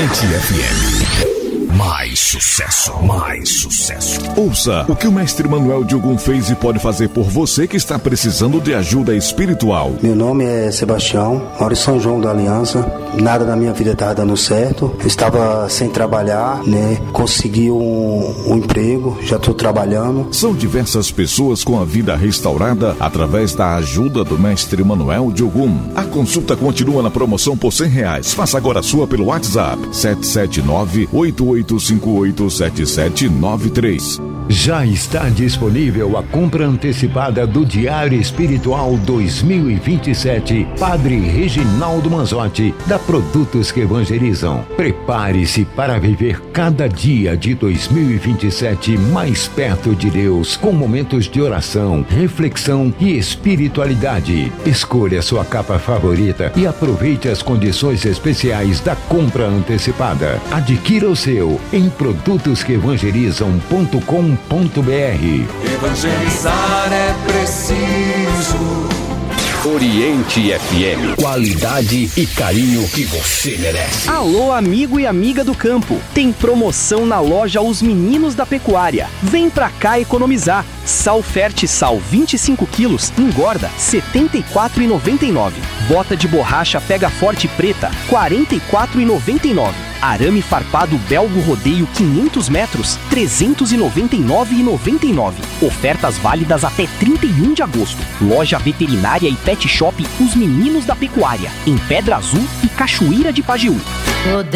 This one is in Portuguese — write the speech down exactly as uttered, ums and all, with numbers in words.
Oriente F M. Mais sucesso, mais sucesso. Ouça o que o mestre Manuel Diogun fez e pode fazer por você que está precisando de ajuda espiritual. Meu nome é Sebastião, moro em São João da Aliança. Nada na minha vida estava dando certo. Eu estava sem trabalhar, né? Consegui um, um emprego, já estou trabalhando. São diversas pessoas com a vida restaurada através da ajuda do mestre Manuel Diogun. A consulta continua na promoção por cem reais. Faça agora a sua pelo WhatsApp sete sete nove, oito oito cinco oito sete sete nove três. Já está disponível a compra antecipada do Diário Espiritual dois mil e vinte e sete, Padre Reginaldo Manzotti, da Produtos que Evangelizam. Prepare-se para viver cada dia de dois mil e vinte e sete mais perto de Deus, com momentos de oração, reflexão e espiritualidade. Escolha sua capa favorita e aproveite as condições especiais da compra antecipada. Adquira o seu em produtos que evangelizam ponto com ponto br. Evangelizar é preciso. Oriente F M. Qualidade e carinho que você merece. Alô, amigo e amiga do campo. Tem promoção na loja Os Meninos da Pecuária. Vem pra cá economizar. Sal Fertisal vinte e cinco quilos, engorda setenta e quatro reais e noventa e nove centavos. Bota de borracha Pega Forte preta, quarenta e quatro reais e noventa e nove centavos. Arame farpado Belgo Rodeio quinhentos metros, trezentos e noventa e nove reais e noventa e nove centavos. Ofertas válidas até trinta e um de agosto. Loja Veterinária e Pet Shop Os Meninos da Pecuária, em Pedra Azul e Cachoeira de Pajeú.